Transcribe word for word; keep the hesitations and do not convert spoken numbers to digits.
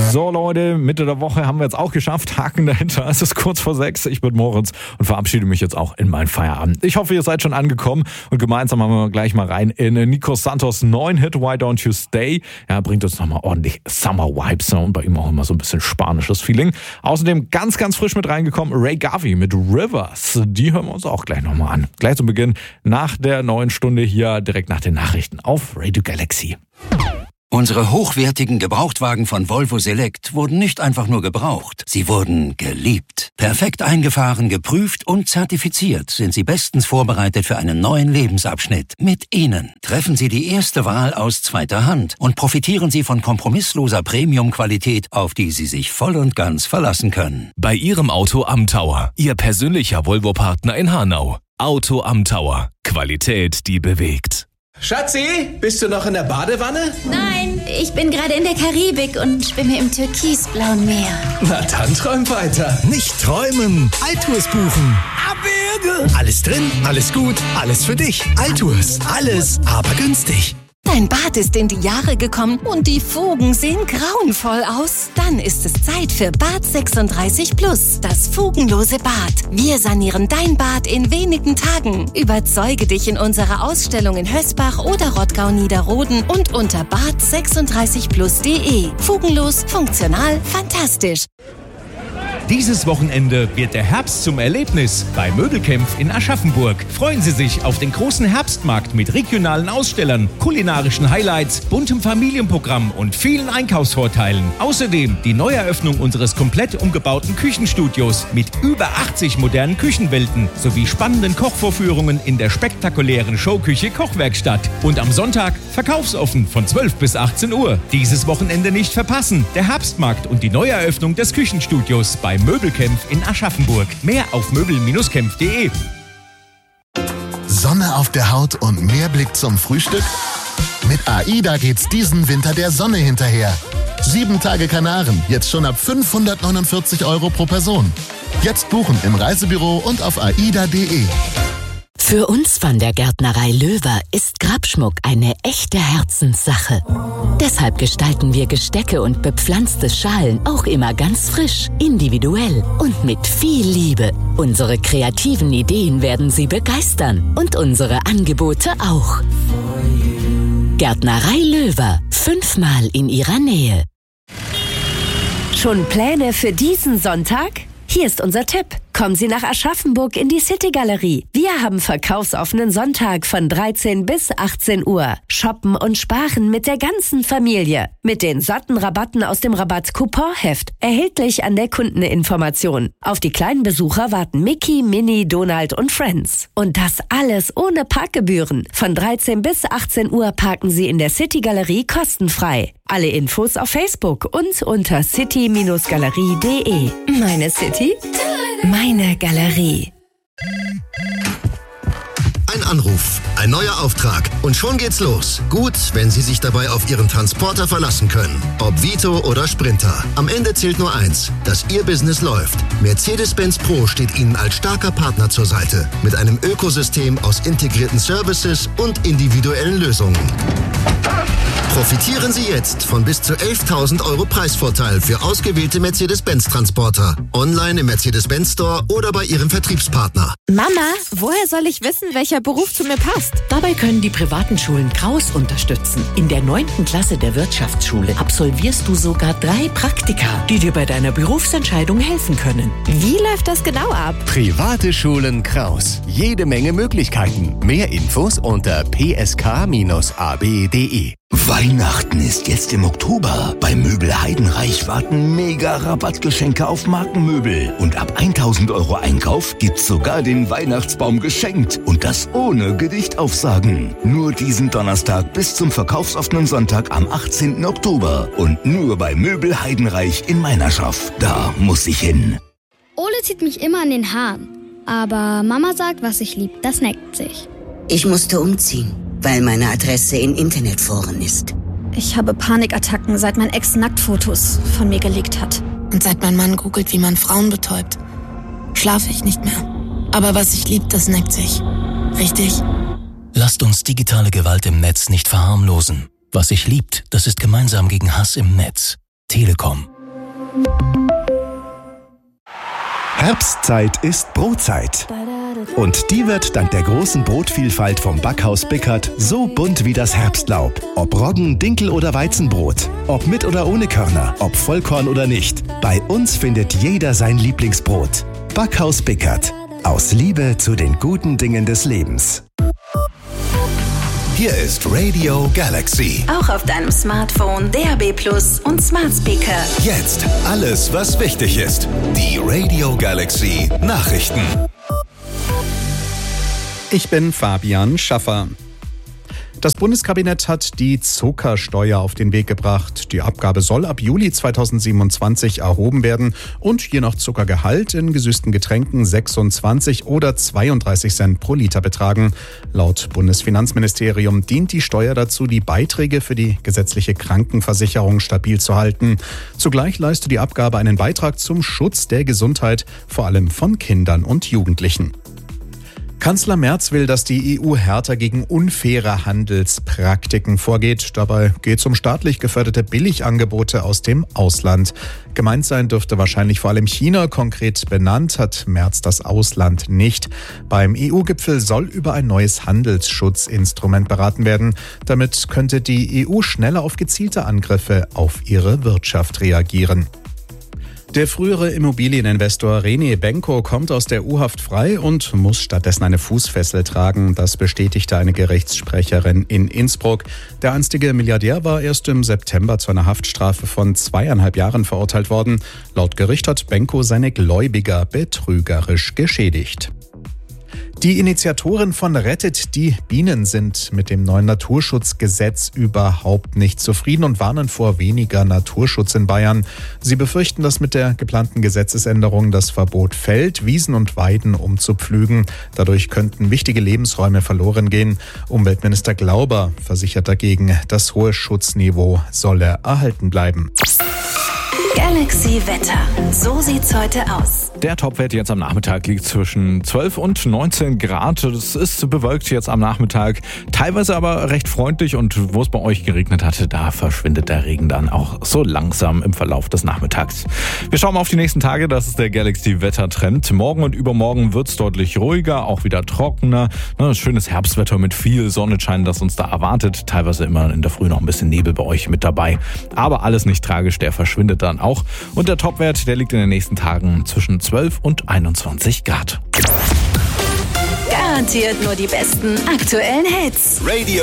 So Leute, Mitte der Woche haben wir jetzt auch geschafft. Haken dahinter. Es ist kurz vor sechs. Ich bin Moritz und verabschiede mich jetzt auch in meinen Feierabend. Ich hoffe, ihr seid schon angekommen und gemeinsam haben wir gleich mal rein in Nico Santos neuen Hit Why Don't You Stay. Ja, bringt uns nochmal ordentlich Summer Vibes und bei ihm auch immer so ein bisschen spanisches Feeling. Außerdem ganz, ganz frisch mit reingekommen Ray Garvey mit Rivers. Die hören wir uns auch gleich nochmal an. Gleich zu Beginn nach der neuen Stunde hier direkt nach den Nachrichten auf Radio Galaxy. Unsere hochwertigen Gebrauchtwagen von Volvo Select wurden nicht einfach nur gebraucht, sie wurden geliebt. Perfekt eingefahren, geprüft und zertifiziert sind sie bestens vorbereitet für einen neuen Lebensabschnitt. Mit ihnen treffen Sie die erste Wahl aus zweiter Hand und profitieren Sie von kompromissloser Premium-Qualität, auf die Sie sich voll und ganz verlassen können. Bei Ihrem Auto am Tower, Ihr persönlicher Volvo-Partner in Hanau. Auto am Tower. Qualität, die bewegt. Schatzi, bist du noch in der Badewanne? Nein, ich bin gerade in der Karibik und schwimme im türkisblauen Meer. Na dann träum weiter. Nicht träumen, Altours buchen. Abwürge. Alles drin, alles gut, alles für dich. Altours, alles, aber günstig. Dein Bad ist in die Jahre gekommen und die Fugen sehen grauenvoll aus? Dann ist es Zeit für Bad sechsunddreißig Plus, das fugenlose Bad. Wir sanieren dein Bad in wenigen Tagen. Überzeuge dich in unserer Ausstellung in Hösbach oder Rottgau-Niederroden und unter bad sechsunddreißig plus punkt de. Fugenlos, funktional, fantastisch. Dieses Wochenende wird der Herbst zum Erlebnis bei Möbelkämpf in Aschaffenburg. Freuen Sie sich auf den großen Herbstmarkt mit regionalen Ausstellern, kulinarischen Highlights, buntem Familienprogramm und vielen Einkaufsvorteilen. Außerdem die Neueröffnung unseres komplett umgebauten Küchenstudios mit über achtzig modernen Küchenwelten sowie spannenden Kochvorführungen in der spektakulären Showküche Kochwerkstatt. Und am Sonntag verkaufsoffen von zwölf bis achtzehn Uhr. Dieses Wochenende nicht verpassen. Der Herbstmarkt und die Neueröffnung des Küchenstudios bei Möbelkämpf in Aschaffenburg. Mehr auf möbel Bindestrich kämpf punkt de. Sonne auf der Haut und mehr Blick zum Frühstück? Mit AIDA geht's diesen Winter der Sonne hinterher. Sieben Tage Kanaren, jetzt schon ab fünfhundertneunundvierzig Euro pro Person. Jetzt buchen im Reisebüro und auf aida punkt de. Für uns von der Gärtnerei Löwer ist Grabschmuck eine echte Herzenssache. Deshalb gestalten wir Gestecke und bepflanzte Schalen auch immer ganz frisch, individuell und mit viel Liebe. Unsere kreativen Ideen werden Sie begeistern und unsere Angebote auch. Gärtnerei Löwer, fünfmal in Ihrer Nähe. Schon Pläne für diesen Sonntag? Hier ist unser Tipp. Kommen Sie nach Aschaffenburg in die City-Galerie. Wir haben verkaufsoffenen Sonntag von dreizehn bis achtzehn Uhr. Shoppen und sparen mit der ganzen Familie. Mit den satten Rabatten aus dem Rabatt-Coupon-Heft. Erhältlich an der Kundeninformation. Auf die kleinen Besucher warten Mickey, Minnie, Donald und Friends. Und das alles ohne Parkgebühren. Von dreizehn bis achtzehn Uhr parken Sie in der City-Galerie kostenfrei. Alle Infos auf Facebook und unter city Bindestrich galerie punkt de. Meine City? Meine Galerie. Ein Anruf, ein neuer Auftrag und schon geht's los. Gut, wenn Sie sich dabei auf Ihren Transporter verlassen können. Ob Vito oder Sprinter. Am Ende zählt nur eins, dass Ihr Business läuft. Mercedes-Benz Pro steht Ihnen als starker Partner zur Seite. Mit einem Ökosystem aus integrierten Services und individuellen Lösungen. Profitieren Sie jetzt von bis zu elftausend Euro Preisvorteil für ausgewählte Mercedes-Benz-Transporter. Online im Mercedes-Benz Store oder bei Ihrem Vertriebspartner. Mama, woher soll ich wissen, welcher Beruf zu mir passt? Dabei können die privaten Schulen Kraus unterstützen. In der neunten Klasse der Wirtschaftsschule absolvierst du sogar drei Praktika, die dir bei deiner Berufsentscheidung helfen können. Wie läuft das genau ab? Private Schulen Kraus. Jede Menge Möglichkeiten. Mehr Infos unter p s k Bindestrich a b punkt de. Weihnachten ist jetzt im Oktober. Bei Möbel Heidenreich warten mega Rabattgeschenke auf Markenmöbel. Und ab tausend Euro Einkauf gibt's sogar den Weihnachtsbaum geschenkt. Und das ohne Gedichtaufsagen. Nur diesen Donnerstag bis zum verkaufsoffenen Sonntag am achtzehnten Oktober. Und nur bei Möbel Heidenreich in Meinerschaft. Da muss ich hin. Ole zieht mich immer an den Haaren. Aber Mama sagt, was ich lieb, das neckt sich. Ich musste umziehen, weil meine Adresse in Internetforen ist. Ich habe Panikattacken, seit mein Ex Nacktfotos von mir gelegt hat. Und seit mein Mann googelt, wie man Frauen betäubt, schlafe ich nicht mehr. Aber was ich lieb, das neckt sich. Richtig? Lasst uns digitale Gewalt im Netz nicht verharmlosen. Was sich liebt, das ist gemeinsam gegen Hass im Netz. Telekom. Herbstzeit ist Brotzeit. Und die wird dank der großen Brotvielfalt vom Backhaus Bickert so bunt wie das Herbstlaub. Ob Roggen, Dinkel oder Weizenbrot, ob mit oder ohne Körner, ob Vollkorn oder nicht. Bei uns findet jeder sein Lieblingsbrot. Backhaus Bickert. Aus Liebe zu den guten Dingen des Lebens. Hier ist Radio Galaxy. Auch auf deinem Smartphone, D A B Plus und Smart Speaker. Jetzt alles, was wichtig ist. Die Radio Galaxy Nachrichten. Ich bin Fabian Schaffer. Das Bundeskabinett hat die Zuckersteuer auf den Weg gebracht. Die Abgabe soll ab Juli zweitausendsiebenundzwanzig erhoben werden und je nach Zuckergehalt in gesüßten Getränken sechsundzwanzig oder zweiunddreißig Cent pro Liter betragen. Laut Bundesfinanzministerium dient die Steuer dazu, die Beiträge für die gesetzliche Krankenversicherung stabil zu halten. Zugleich leistet die Abgabe einen Beitrag zum Schutz der Gesundheit, vor allem von Kindern und Jugendlichen. Kanzler Merz will, dass die E U härter gegen unfaire Handelspraktiken vorgeht. Dabei geht es um staatlich geförderte Billigangebote aus dem Ausland. Gemeint sein dürfte wahrscheinlich vor allem China. Konkret benannt hat Merz das Ausland nicht. Beim E U-Gipfel soll über ein neues Handelsschutzinstrument beraten werden. Damit könnte die E U schneller auf gezielte Angriffe auf ihre Wirtschaft reagieren. Der frühere Immobilieninvestor René Benko kommt aus der U-Haft frei und muss stattdessen eine Fußfessel tragen. Das bestätigte eine Gerichtssprecherin in Innsbruck. Der einstige Milliardär war erst im September zu einer Haftstrafe von zweieinhalb Jahren verurteilt worden. Laut Gericht hat Benko seine Gläubiger betrügerisch geschädigt. Die Initiatoren von Rettet die Bienen sind mit dem neuen Naturschutzgesetz überhaupt nicht zufrieden und warnen vor weniger Naturschutz in Bayern. Sie befürchten, dass mit der geplanten Gesetzesänderung das Verbot fällt, Wiesen und Weiden umzupflügen. Dadurch könnten wichtige Lebensräume verloren gehen. Umweltminister Glauber versichert dagegen, das hohe Schutzniveau solle erhalten bleiben. Galaxy Wetter. So sieht's heute aus. Der Topwert jetzt am Nachmittag liegt zwischen zwölf und neunzehn Grad. Das ist bewölkt jetzt am Nachmittag. Teilweise aber recht freundlich und wo es bei euch geregnet hatte, da verschwindet der Regen dann auch so langsam im Verlauf des Nachmittags. Wir schauen mal auf die nächsten Tage. Das ist der Galaxy Wettertrend. Morgen und übermorgen wird's deutlich ruhiger, auch wieder trockener. Schönes Herbstwetter mit viel Sonnenschein, das uns da erwartet. Teilweise immer in der Früh noch ein bisschen Nebel bei euch mit dabei. Aber alles nicht tragisch, der verschwindet dann auch. Und der Topwert, der liegt in den nächsten Tagen zwischen zwölf und einundzwanzig Grad. Garantiert nur die besten aktuellen Hits. Radio